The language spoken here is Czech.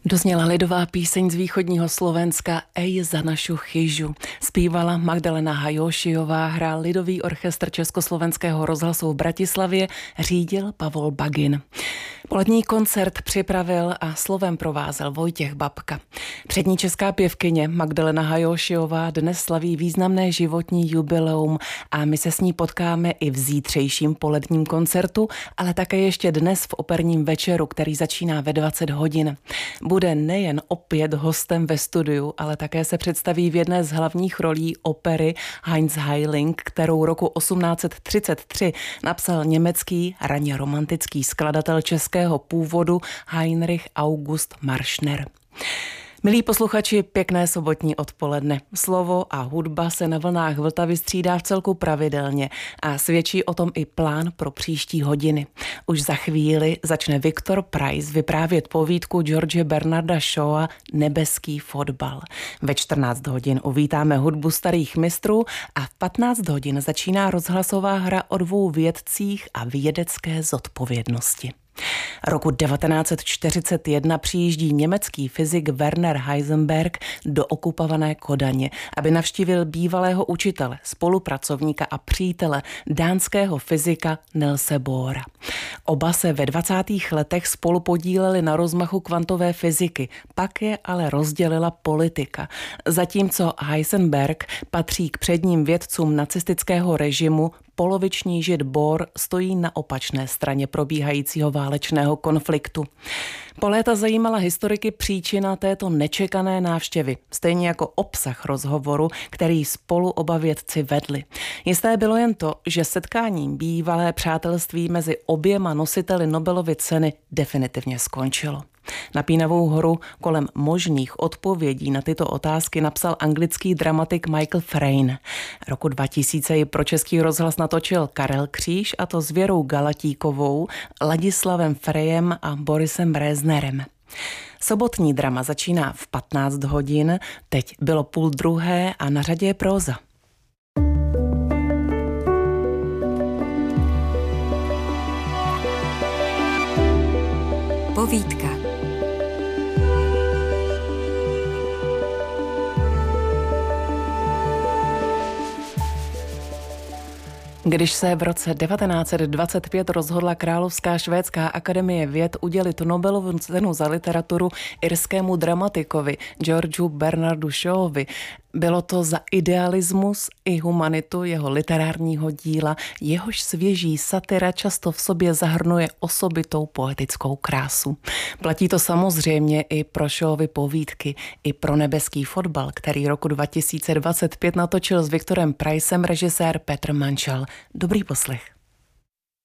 Dozněla lidová píseň z východního Slovenska Ej za našu chyžu. Zpívala Magdalena Hajošiová, hrál lidový orchestr Československého rozhlasu v Bratislavě, řídil Pavol Bagin. Polední koncert připravil a slovem provázel Vojtěch Babka. Přední česká pěvkyně Magdalena Hajošiová dnes slaví významné životní jubileum a my se s ní potkáme i v zítřejším poledním koncertu, ale také ještě dnes v operním večeru, který začíná ve 20 hodin. Bude nejen opět hostem ve studiu, ale také se představí v jedné z hlavních rolí opery Heinz Heiling, kterou roku 1833 napsal německý raně romantický skladatel českého původu Heinrich August Marschner. Milí posluchači, pěkné sobotní odpoledne. Slovo a hudba se na vlnách Vltavy střídá vcelku pravidelně a svědčí o tom i plán pro příští hodiny. Už za chvíli začne Viktor Preiss vyprávět povídku George Bernarda Shawa Nebeský fotbal. Ve 14 hodin uvítáme hudbu starých mistrů a v 15 hodin začíná rozhlasová hra o dvou vědcích a vědecké zodpovědnosti. Roku 1941 přijíždí německý fyzik Werner Heisenberg do okupované Kodaně, aby navštívil bývalého učitele, spolupracovníka a přítele dánského fyzika Nielse Bohra. Oba se ve 20. letech spolu podíleli na rozmachu kvantové fyziky, pak je ale rozdělila politika. Zatímco Heisenberg patří k předním vědcům nacistického režimu, poloviční žid Bohr stojí na opačné straně probíhajícího válečného konfliktu. Po léta zajímala historiky příčina této nečekané návštěvy, stejně jako obsah rozhovoru, který spolu oba vědci vedli. Jisté bylo jen to, že setkáním bývalé přátelství mezi oběma nositeli Nobelovy ceny definitivně skončilo. Napínavou horu kolem možných odpovědí na tyto otázky napsal anglický dramatik Michael Frayn. Roku 2000 ji pro Český rozhlas natočil Karel Kříž, a to s Věrou Galatíkovou, Ladislavem Freyem a Borisem Reznerem. Sobotní drama začíná v 15 hodin, teď bylo 12:30 a na řadě je próza. Povídka. Když se v roce 1925 rozhodla Královská švédská akademie věd udělit Nobelovu cenu za literaturu irskému dramatikovi Georgeu Bernardu Shawovi, bylo to za idealismus i humanitu jeho literárního díla, jehož svěží satyra často v sobě zahrnuje osobitou poetickou krásu. Platí to samozřejmě i pro Shawovy povídky, i pro Nebeský fotbal, který roku 2025 natočil s Viktorem Preissem režisér Petr Mančal. Dobrý poslech.